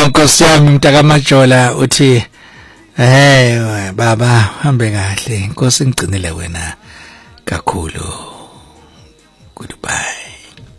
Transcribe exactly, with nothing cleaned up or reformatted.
Nkosi yami mtakamajola uthi hey baba hambe kahle inkosi ngigcinile wena kakhulu.